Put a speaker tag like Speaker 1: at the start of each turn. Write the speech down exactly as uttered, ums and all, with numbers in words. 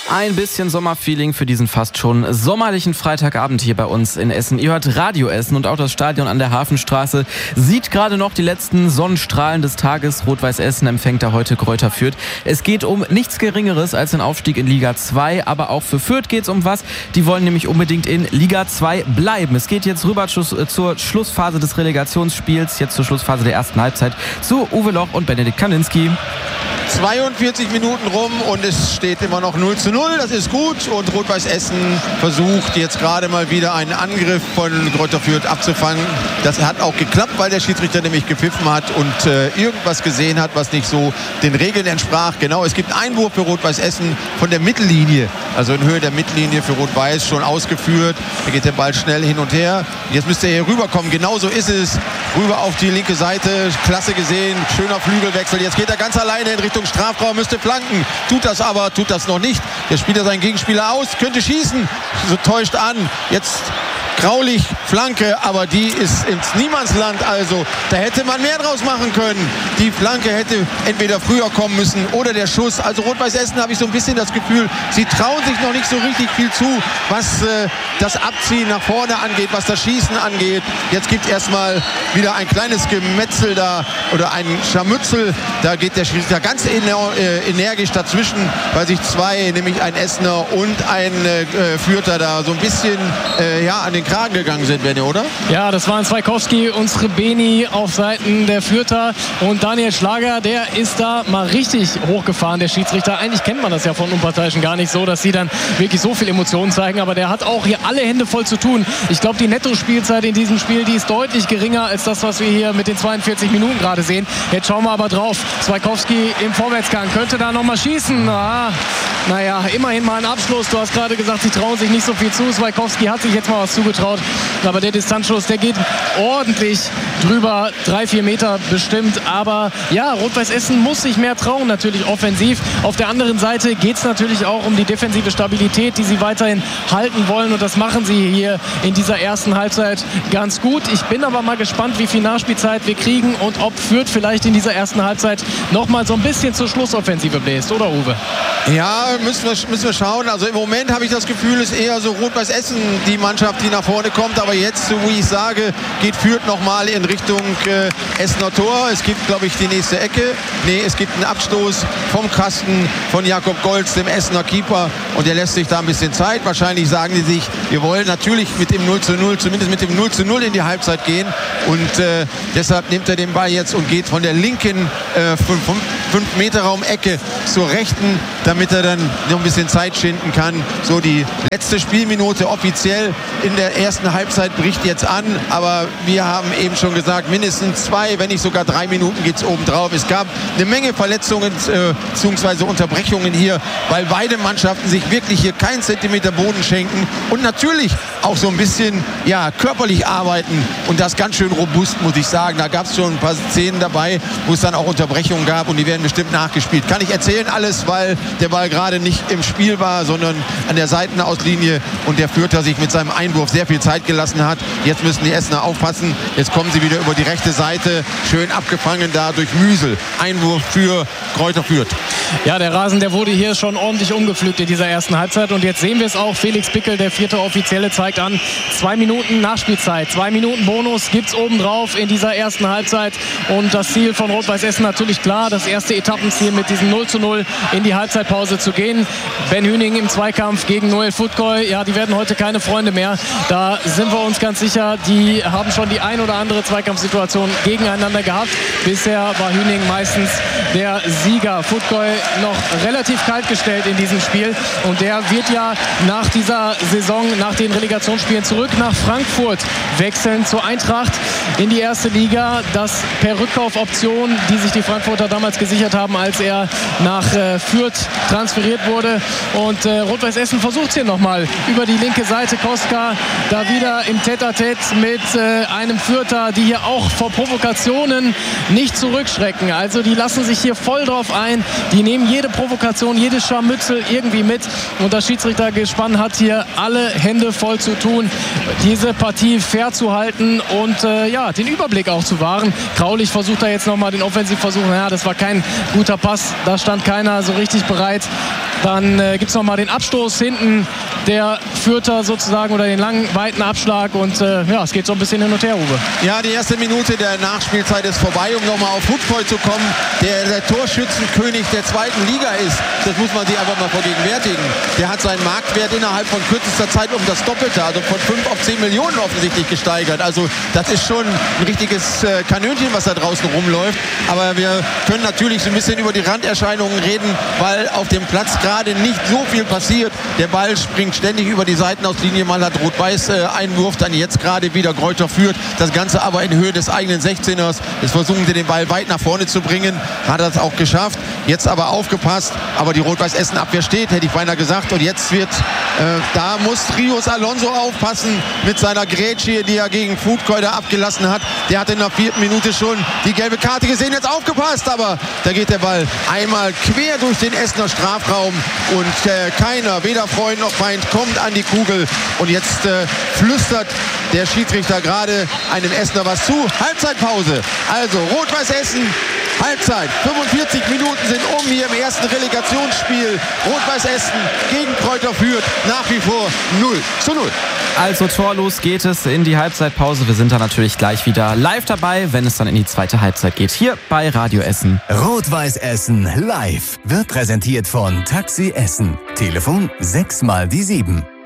Speaker 1: Ein bisschen Sommerfeeling für diesen fast schon sommerlichen Freitagabend hier bei uns in Essen. Ihr hört Radio Essen und auch das Stadion an der Hafenstraße sieht gerade noch die letzten Sonnenstrahlen des Tages. Rot-Weiß Essen empfängt da heute Greuther Fürth. Es geht um nichts Geringeres als den Aufstieg in Liga zwei, aber auch für Fürth geht es um was. Die wollen nämlich unbedingt in Liga zwei bleiben. Es geht jetzt rüber zur Schlussphase des Relegationsspiels, jetzt zur Schlussphase der ersten Halbzeit zu Uwe Loch und Benedikt Kaninski.
Speaker 2: zweiundvierzig Minuten rum und es steht immer noch null zu null. Das ist gut und Rot-Weiß Essen versucht jetzt gerade mal wieder einen Angriff von Greuther Fürth abzufangen. Das hat auch geklappt, weil der Schiedsrichter nämlich gepfiffen hat und äh, irgendwas gesehen hat, was nicht so den Regeln entsprach. Genau, es gibt einen Einwurf für Rot-Weiß Essen von der Mittellinie, also in Höhe der Mittellinie für Rot-Weiß schon ausgeführt. Da geht der Ball schnell hin und her. Jetzt müsste er hier rüberkommen. Genauso ist es. Rüber auf die linke Seite. Klasse gesehen. Schöner Flügelwechsel. Jetzt geht er ganz alleine in Richtung Strafraum, müsste flanken. Tut das aber, tut das noch nicht. Jetzt spielt er seinen Gegenspieler aus, könnte schießen. So täuscht an. Jetzt Graulich, Flanke, aber die ist ins Niemandsland. Also da hätte man mehr draus machen können. Die Flanke hätte entweder früher kommen müssen oder der Schuss. Also Rot-Weiß Essen habe ich so ein bisschen das Gefühl, sie trauen sich noch nicht so richtig viel zu, was äh, das Abziehen nach vorne angeht, was das Schießen angeht. Jetzt gibt es erstmal wieder ein kleines Gemetzel da oder ein Scharmützel. Da geht der Schiedsrichter ganz ener äh, energisch dazwischen, weil sich zwei, nämlich ein Essener und ein äh, Fürther da so ein bisschen äh, ja, an den Kragen gegangen sind, Benny, oder?
Speaker 3: Ja, das waren Zwaikowski und Srebeni auf Seiten der Fürther und Daniel Schlager, der ist da mal richtig hochgefahren, der Schiedsrichter. Eigentlich kennt man das ja von Unparteiischen gar nicht so, dass sie dann wirklich so viel Emotionen zeigen, aber der hat auch hier alle Hände voll zu tun. Ich glaube, die Netto-Spielzeit in diesem Spiel, die ist deutlich geringer als das, was wir hier mit den zweiundvierzig Minuten gerade sehen. Jetzt schauen wir aber drauf. Zwaikowski im Vorwärtsgang, könnte da noch mal schießen. Ah, naja, immerhin mal ein Abschluss. Du hast gerade gesagt, sie trauen sich nicht so viel zu. Zwaikowski hat sich jetzt mal was zugetraut. Aber der Distanzschuss, der geht ordentlich drüber, drei, vier Meter bestimmt. Aber ja, Rot-Weiß Essen muss sich mehr trauen, natürlich offensiv. Auf der anderen Seite geht es natürlich auch um die defensive Stabilität, die sie weiterhin halten wollen. Und das machen sie hier in dieser ersten Halbzeit ganz gut. Ich bin aber mal gespannt, wie viel Nachspielzeit wir kriegen und ob Fürth vielleicht in dieser ersten Halbzeit noch mal so ein bisschen zur Schlussoffensive bläst, oder Uwe?
Speaker 2: Ja, müssen wir, müssen wir schauen. Also im Moment habe ich das Gefühl, ist eher so Rot-Weiß Essen die Mannschaft, die nach vorne kommt. Aber jetzt, so wie ich sage, geht Fürth noch mal in Richtung äh, Essener Tor. Es gibt, glaube ich, die nächste Ecke. Nee, es gibt einen Abstoß vom Kasten von Jakob Golz, dem Essener Keeper. Und der lässt sich da ein bisschen Zeit. Wahrscheinlich sagen die sich, wir wollen natürlich mit dem null zu null, zumindest mit dem null zu null in die Halbzeit gehen. Und äh, deshalb nimmt er den Ball jetzt und geht von der linken äh, fünf Meter Raum Ecke zur rechten, damit er dann noch ein bisschen Zeit schinden kann. So, die letzte Spielminute offiziell in der ersten Halbzeit bricht jetzt an, aber wir haben eben schon gesagt, mindestens zwei, wenn nicht sogar drei Minuten geht es obendrauf. Es gab eine Menge Verletzungen äh, bzw. Unterbrechungen hier, weil beide Mannschaften sich wirklich hier keinen Zentimeter Boden schenken und natürlich auch so ein bisschen ja, körperlich arbeiten und das ganz schön robust, muss ich sagen. Da gab es schon ein paar Szenen dabei, wo es dann auch Unterbrechungen gab und die werden bestimmt nachgespielt. Kann ich erzählen alles, weil der Ball gerade nicht im Spiel war, sondern an der Seitenauslinie und der Fürther sich mit seinem Einwurf sehr viel Zeit gelassen hat. Jetzt müssen die Essener aufpassen. Jetzt kommen sie wieder über die rechte Seite. Schön abgefangen da durch Müsel. Einwurf für Greuther Fürth.
Speaker 3: Ja, der Rasen, der wurde hier schon ordentlich umgepflügt in dieser ersten Halbzeit. Und jetzt sehen wir es auch. Felix Bickel, der vierte Offizielle, zeigt an. Zwei Minuten Nachspielzeit. Zwei Minuten Bonus gibt es obendrauf in dieser ersten Halbzeit. Und das Ziel von Rot-Weiß Essen natürlich klar. Das erste Etappenziel mit diesem null zu null in die Halbzeitpause zu gehen. Ben Hüning im Zweikampf gegen Noel Futkoy. Ja, die werden heute keine Freunde mehr. Da sind wir uns ganz sicher, die haben schon die ein oder andere Zweikampfsituation gegeneinander gehabt. Bisher war Hüning meistens der Sieger. Futkoy noch relativ kalt gestellt in diesem Spiel. Und der wird ja nach dieser Saison, nach den Relegationsspielen zurück nach Frankfurt wechseln zur Eintracht in die erste Liga. Das per Rückkaufoption, die sich die Frankfurter damals gesichert haben, als er nach äh, Fürth transferiert wurde. Und äh, Rot-Weiß Essen versucht es hier nochmal über die linke Seite. Koska da wieder im Tête-à-Tête mit äh, einem Fürther, die hier auch vor Provokationen nicht zurückschrecken. Also die lassen sich hier voll drauf ein. Die nehmen jede Provokation, jedes Scharmützel irgendwie mit. Und das Schiedsrichtergespann hat hier alle Hände voll zu tun, diese Partie fair zu halten und äh, ja, den Überblick auch zu wahren. Graulich versucht da jetzt nochmal den Offensivversuch. Ja, das war kein guter Pass. Da stand keiner so richtig bereit. Dann äh, gibt es nochmal den Abstoß hinten der Fürther sozusagen oder den langen, weiten Abschlag und äh, ja, es geht so ein bisschen hin und her, Uwe.
Speaker 2: Ja, die erste Minute der Nachspielzeit ist vorbei, um nochmal auf Hutfeu zu kommen, der der Torschützenkönig der zweiten Liga ist. Das muss man sich einfach mal vergegenwärtigen. Der hat seinen Marktwert innerhalb von kürzester Zeit um das Doppelte, also von fünf auf zehn Millionen offensichtlich gesteigert. Also das ist schon ein richtiges äh, Kanönchen, was da draußen rumläuft. Aber wir können natürlich so ein bisschen über die Randerscheinungen reden, weil auf dem Platz gerade nicht so viel passiert. Der Ball springt ständig über die Seitenauslinie. Mal hat Rot-Weiß äh, Einwurf, dann jetzt gerade wieder Greuther Fürth. Das Ganze aber in Höhe des eigenen sechzehners. Jetzt versuchen sie den Ball weit nach vorne zu bringen. Hat er es auch geschafft. Jetzt aber aufgepasst. Aber die Rot-Weiß Essen Abwehr steht, hätte ich beinahe gesagt. Und jetzt wird, äh, da muss Rios Alonso aufpassen mit seiner Grätsche, die er gegen Hutfeu abgelassen hat. Der hat in der vierten Minute schon die gelbe Karte gesehen. Jetzt aufgepasst, aber da geht der Ball einmal quer durch den Essener Strafraum und äh, keiner, weder Freund noch Feind, kommt an die Kugel. Und jetzt äh, flüstert der Schiedsrichter gerade einem Essener was zu. Halbzeitpause. Also Rot-Weiß Essen, Halbzeit. fünfundvierzig Minuten sind um hier im ersten Relegationsspiel. Rot-Weiß Essen gegen Greuther Fürth nach wie vor null zu null.
Speaker 1: Also torlos geht es in die Halbzeitpause. Wir sind da natürlich gleich wieder live dabei, wenn es dann in die zweite Halbzeit geht. Hier bei Radio Essen.
Speaker 4: Rot-Weiß Essen live wird präsentiert von Taxi Essen. Telefon sechs mal die sieben.